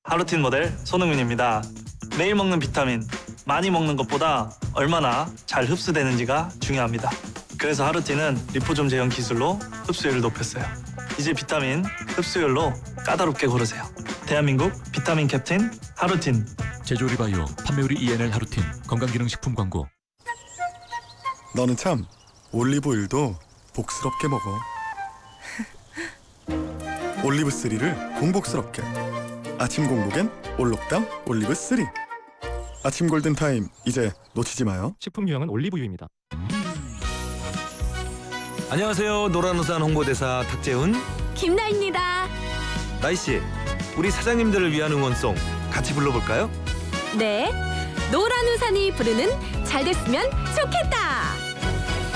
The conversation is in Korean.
하루틴 모델 손흥민입니다. 매일 먹는 비타민, 많이 먹는 것보다 얼마나 잘 흡수되는지가 중요합니다. 그래서 하루틴은 리포좀 제형 기술로 흡수율을 높였어요. 이제 비타민 흡수율로 까다롭게 고르세요. 대한민국 비타민 캡틴 하루틴. 제조리 바이오, 판매율이 ENL 하루틴, 건강기능식품 광고. 너는 참 올리브오일도 복스럽게 먹어. 올리브3를 공복스럽게. 아침 공복엔 올록당 올리브3. 아침 골든타임 이제 놓치지 마요. 식품 유형은 올리브유입니다. 안녕하세요. 노란우산 홍보대사 탁재훈. 김나입니다. 나이씨, 우리 사장님들을 위한 응원송 같이 불러볼까요? 네, 노란 우산이 부르는 잘 됐으면 좋겠다.